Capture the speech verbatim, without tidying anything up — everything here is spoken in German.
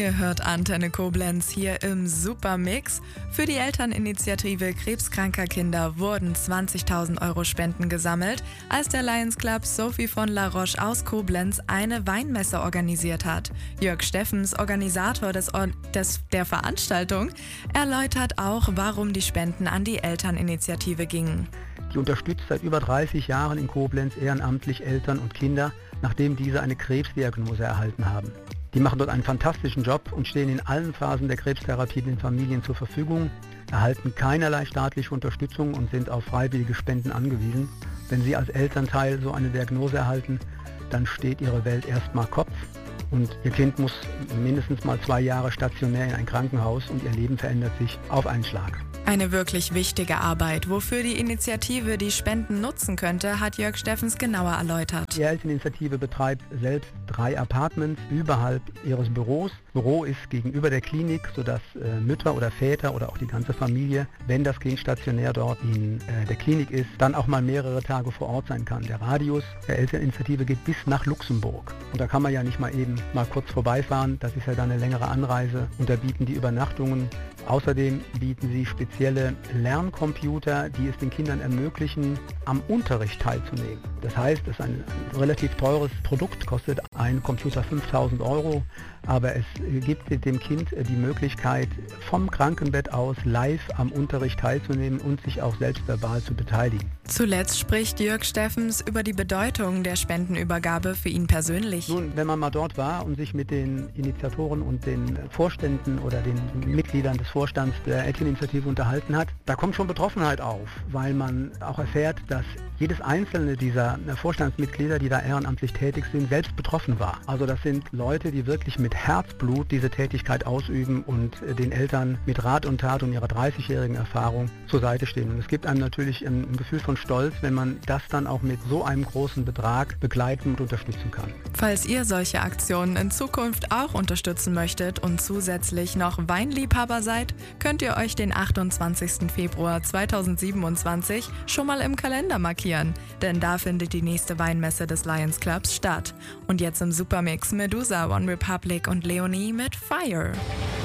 Ihr hört Antenne Koblenz hier im Supermix. Für die Elterninitiative Krebskranker Kinder wurden zwanzigtausend Euro Spenden gesammelt, als der Lions Club Sophie von La Roche aus Koblenz eine Weinmesse organisiert hat. Jörg Steffens, Organisator des, des, der Veranstaltung, erläutert auch, warum die Spenden an die Elterninitiative gingen. Die unterstützt seit über dreißig Jahren in Koblenz ehrenamtlich Eltern und Kinder, nachdem diese eine Krebsdiagnose erhalten haben. Die machen dort einen fantastischen Job und stehen in allen Phasen der Krebstherapie den Familien zur Verfügung, erhalten keinerlei staatliche Unterstützung und sind auf freiwillige Spenden angewiesen. Wenn Sie als Elternteil so eine Diagnose erhalten, dann steht Ihre Welt erstmal Kopf und Ihr Kind muss mindestens mal zwei Jahre stationär in ein Krankenhaus und Ihr Leben verändert sich auf einen Schlag. Eine wirklich wichtige Arbeit. Wofür die Initiative die Spenden nutzen könnte, hat Jörg Steffens genauer erläutert. Die Elterninitiative betreibt selbst drei Apartments überhalb ihres Büros. Das Büro ist gegenüber der Klinik, sodass äh, Mütter oder Väter oder auch die ganze Familie, wenn das Kind stationär dort in äh, der Klinik ist, dann auch mal mehrere Tage vor Ort sein kann. Der Radius der Elterninitiative geht bis nach Luxemburg. Und da kann man ja nicht mal eben mal kurz vorbeifahren. Das ist ja dann eine längere Anreise und da bieten die Übernachtungen. Außerdem bieten sie spezielle Lerncomputer, die es den Kindern ermöglichen, am Unterricht teilzunehmen. Das heißt, es ist ein, ein relativ teures Produkt, kostet ein Computer fünftausend Euro, aber es gibt dem Kind die Möglichkeit, vom Krankenbett aus live am Unterricht teilzunehmen und sich auch selbst verbal zu beteiligen. Zuletzt spricht Jörg Steffens über die Bedeutung der Spendenübergabe für ihn persönlich. Nun, wenn man mal dort war und sich mit den Initiatoren und den Vorständen oder den Mitgliedern des Vorstands der Elterninitiative unterhalten hat, da kommt schon Betroffenheit auf, weil man auch erfährt, dass jedes einzelne dieser Vorstandsmitglieder, die da ehrenamtlich tätig sind, selbst betroffen war. Also das sind Leute, die wirklich mit Herzblut diese Tätigkeit ausüben und den Eltern mit Rat und Tat und ihrer dreißigjährigen Erfahrung zur Seite stehen. Und es gibt einem natürlich ein Gefühl von Stolz, wenn man das dann auch mit so einem großen Betrag begleiten und unterstützen kann. Falls ihr solche Aktionen in Zukunft auch unterstützen möchtet und zusätzlich noch Weinliebhaber seid, könnt ihr euch den achtundzwanzigsten Februar zweitausendsiebenundzwanzig schon mal im Kalender markieren, denn da findet die nächste Weinmesse des Lions Clubs statt. Und jetzt im Supermix Medusa, One Republic und Leonie mit Fire.